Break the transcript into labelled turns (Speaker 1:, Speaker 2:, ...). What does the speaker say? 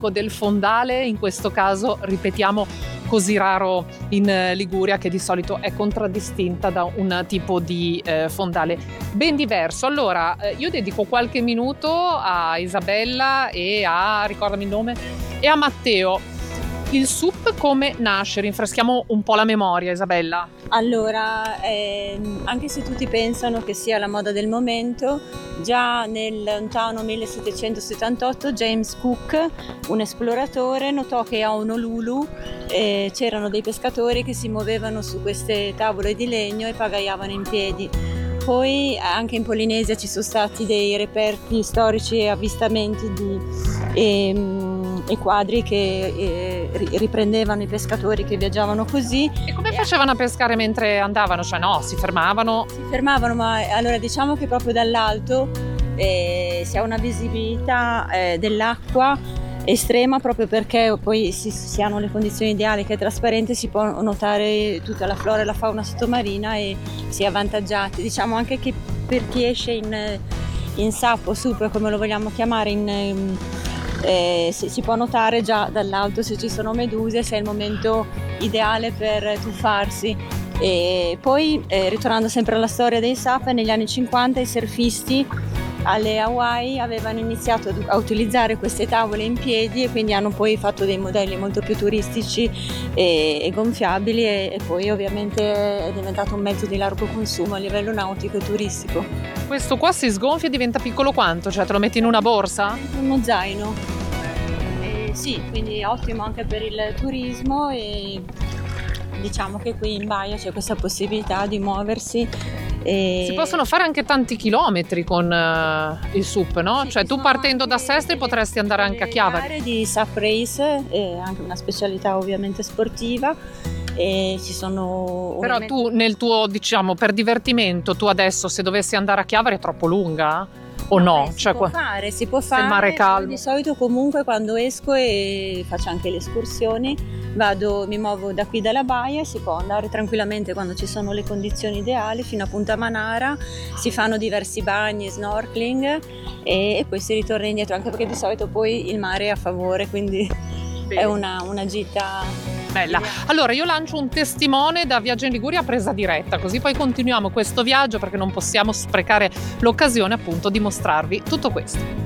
Speaker 1: del fondale, in questo caso ripetiamo così raro in Liguria, che di solito è contraddistinta da un tipo di fondale ben diverso. Allora io dedico qualche minuto a Isabella e ricordami il nome, e a Matteo. Il SUP come nasce? Rinfreschiamo un po' la memoria, Isabella.
Speaker 2: Allora, anche se tutti pensano che sia la moda del momento, già nel lontano 1778 James Cook, un esploratore, notò che a Honolulu c'erano dei pescatori che si muovevano su queste tavole di legno e pagaiavano in piedi. Poi anche in Polinesia ci sono stati dei reperti storici e avvistamenti e quadri che riprendevano i pescatori che viaggiavano così.
Speaker 1: E come facevano a pescare mentre andavano? Cioè no, si fermavano?
Speaker 2: Si fermavano, ma allora diciamo che proprio dall'alto si ha una visibilità dell'acqua estrema, proprio perché poi si hanno le condizioni ideali, che è trasparente, si può notare tutta la flora e la fauna sottomarina e si è avvantaggiati. Diciamo anche che per chi esce in SUP o SUP, come lo vogliamo chiamare, si può notare già dall'alto se ci sono meduse, se è il momento ideale per tuffarsi. E poi ritornando sempre alla storia dei SUP, negli anni 50 i surfisti alle Hawaii avevano iniziato a utilizzare queste tavole in piedi, e quindi hanno poi fatto dei modelli molto più turistici e gonfiabili, e poi ovviamente è diventato un mezzo di largo consumo a livello nautico e turistico.
Speaker 1: Questo qua si sgonfia e diventa piccolo quanto? Cioè te lo metti in una borsa?
Speaker 2: Dentro uno zaino. Sì, quindi è ottimo anche per il turismo, e diciamo che qui in baia c'è questa possibilità di muoversi.
Speaker 1: Si possono fare anche tanti chilometri con il SUP, no?
Speaker 2: Sì,
Speaker 1: cioè tu partendo da Sestri potresti andare anche a Chiavari.
Speaker 2: Gare di SUP Race, è anche una specialità ovviamente sportiva, e ci sono.
Speaker 1: Però tu nel tuo, diciamo, per divertimento, tu adesso se dovessi andare a Chiavari è troppo lunga? O no?
Speaker 2: Si può fare.
Speaker 1: Il mare è calmo.
Speaker 2: Di solito comunque quando esco e faccio anche le escursioni, mi muovo da qui dalla baia, e si può andare tranquillamente quando ci sono le condizioni ideali fino a Punta Manara, si fanno diversi bagni, snorkeling e poi si ritorna indietro, anche perché di solito poi il mare è a favore, quindi è una gita
Speaker 1: bella. Allora io lancio un testimone da Viaggio in Liguria a presa diretta, così poi continuiamo questo viaggio, perché non possiamo sprecare l'occasione appunto di mostrarvi tutto questo.